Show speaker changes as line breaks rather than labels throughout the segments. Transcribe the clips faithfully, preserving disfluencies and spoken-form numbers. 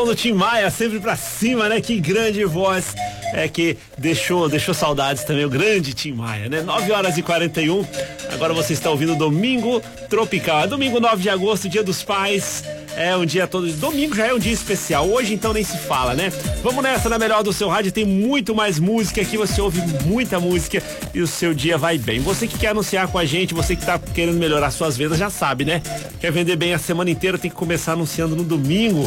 som do Tim Maia, sempre pra cima, né? Que grande voz. É que deixou, deixou saudades também, o grande Tim Maia, né? nove horas e quarenta e um. Agora você está ouvindo Domingo Tropical. É domingo nove de agosto, Dia dos Pais. É um dia todo. Domingo já é um dia especial. Hoje então nem se fala, né? Vamos nessa na melhor do seu rádio. Tem muito mais música aqui. Você ouve muita música e o seu dia vai bem. Você que quer anunciar com a gente, você que tá querendo melhorar suas vendas, já sabe, né? Quer vender bem a semana inteira, tem que começar anunciando no domingo.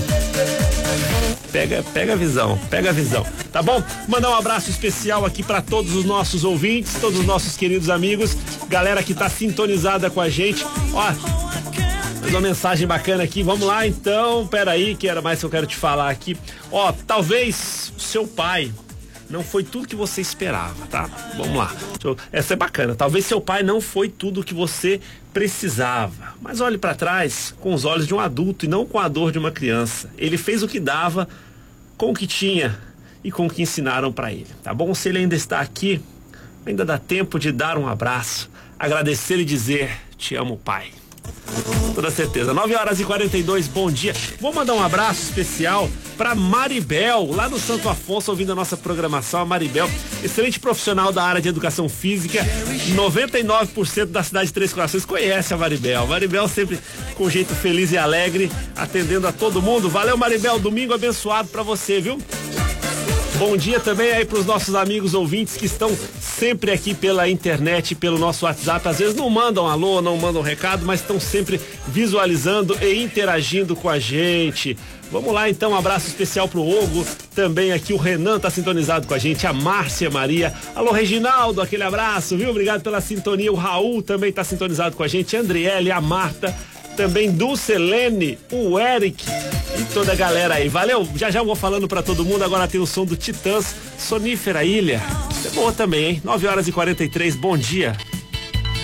Pega, pega a visão, pega a visão, tá bom? Mandar um abraço especial aqui para todos os nossos ouvintes, todos os nossos queridos amigos, galera que tá sintonizada com a gente. Ó, mais uma mensagem bacana aqui, vamos lá então, peraí, que era mais que eu quero te falar aqui. Ó, talvez o seu pai não foi tudo que você esperava, tá? Vamos lá. Essa é bacana. Talvez seu pai não foi tudo que você precisava. Mas olhe para trás com os olhos de um adulto e não com a dor de uma criança. Ele fez o que dava com o que tinha e com o que ensinaram para ele, tá bom? Se ele ainda está aqui, ainda dá tempo de dar um abraço, agradecer e dizer: te amo, pai. Toda certeza. nove horas e quarenta e dois, bom dia. Vou mandar um abraço especial pra Maribel, lá no Santo Afonso, ouvindo a nossa programação. A Maribel, excelente profissional da área de educação física. noventa e nove por cento da cidade de Três Corações conhece a Maribel. A Maribel sempre com jeito feliz e alegre, atendendo a todo mundo. Valeu, Maribel, domingo abençoado pra você, viu? Bom dia também aí para os nossos amigos ouvintes que estão sempre aqui pela internet, pelo nosso WhatsApp. Às vezes não mandam alô, não mandam recado, mas estão sempre visualizando e interagindo com a gente. Vamos lá então, um abraço especial pro Hugo, também aqui o Renan tá sintonizado com a gente, a Márcia Maria, alô Reginaldo, aquele abraço, viu? Obrigado pela sintonia, o Raul também tá sintonizado com a gente, a Andriele, a Marta, também Dulcelene, o Eric e toda a galera aí. Valeu, já já vou falando pra todo mundo. Agora tem o som do Titãs, Sonífera Ilha. É boa também, hein? nove horas e quarenta e três, bom dia.